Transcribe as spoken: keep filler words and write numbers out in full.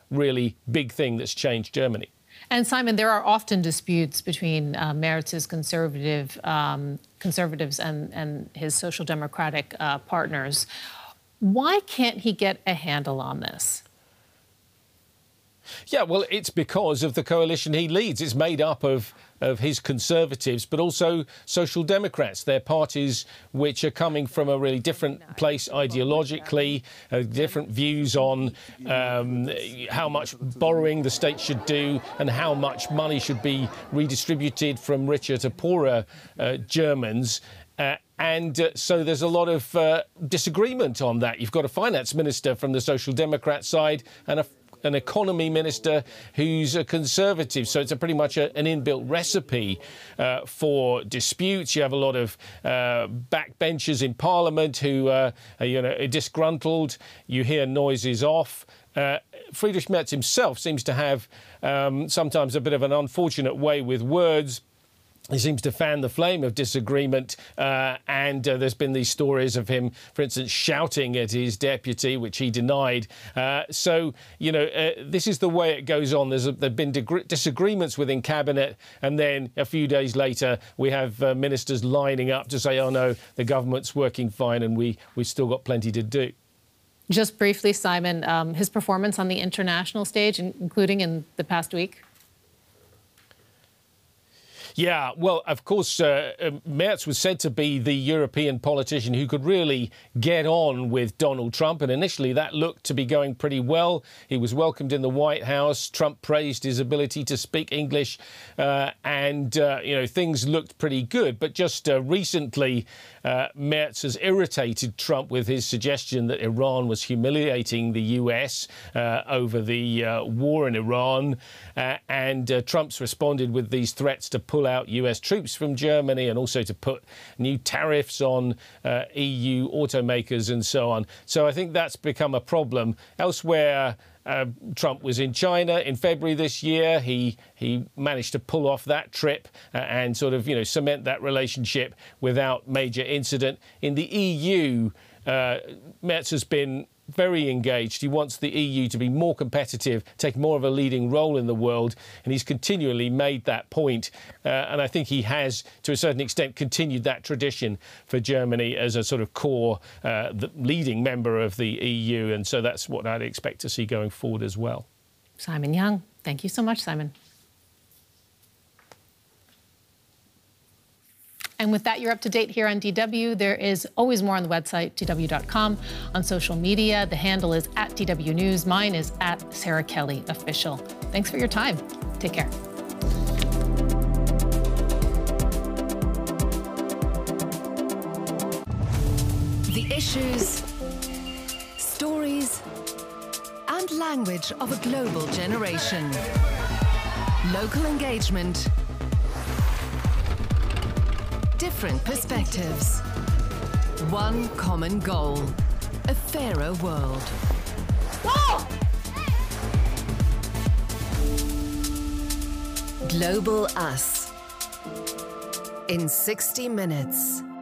really big thing that's changed Germany. And Simon, there are often disputes between uh, Merz's conservative um, conservatives and, and his social democratic uh, partners. Why can't he get a handle on this? Yeah, well, it's because of the coalition he leads. It's made up of, of his Conservatives, but also Social Democrats. They're parties which are coming from a really different place ideologically, uh, different views on um, how much borrowing the state should do and how much money should be redistributed from richer to poorer uh, Germans. Uh, and uh, so there's a lot of uh, disagreement on that. You've got a finance minister from the Social Democrat side and a an economy minister who's a Conservative. So it's a pretty much a, an inbuilt recipe uh, for disputes. You have a lot of uh, backbenchers in Parliament who uh, are, you know, are disgruntled. You hear noises off. Uh, Friedrich Merz himself seems to have um, sometimes a bit of an unfortunate way with words. He seems to fan the flame of disagreement, uh, and uh, there's been these stories of him, for instance, shouting at his deputy, which he denied. Uh, so, you know, uh, this is the way it goes on. There's a, there have been disagreements within cabinet, and then a few days later, we have uh, ministers lining up to say, oh, no, the government's working fine and we, we've still got plenty to do. Just briefly, Simon, um, his performance on the international stage, including in the past week? Yeah, well, of course, uh, Merz was said to be the European politician who could really get on with Donald Trump. And initially that looked to be going pretty well. He was welcomed in the White House. Trump praised his ability to speak English. Uh, and, uh, you know, things looked pretty good. But just uh, recently, uh, Merz has irritated Trump with his suggestion that Iran was humiliating the U S uh, over the uh, war in Iran. Uh, and uh, Trump's responded with these threats to pull out U S troops from Germany and also to put new tariffs on uh, E U automakers and so on. So I think that's become a problem. Elsewhere, uh, Trump was in China in February this year. He he managed to pull off that trip uh, and sort of, you know, cement that relationship without major incident. In the E U, uh, Merz has been very engaged. He wants the E U to be more competitive, take more of a leading role in the world, and he's continually made that point. Uh, and I think he has, to a certain extent, continued that tradition for Germany as a sort of core uh, the leading member of the E U. And so that's what I'd expect to see going forward as well. Simon Young, thank you so much, Simon. And with that, you're up to date here on D W. There is always more on the website, D W dot com. On social media, the handle is at D W News. Mine is at Sarah Kelly Official. Thanks for your time. Take care. The issues, stories, and language of a global generation. Local engagement. Different perspectives. One common goal. A fairer world. Whoa! Global Us. In sixty minutes.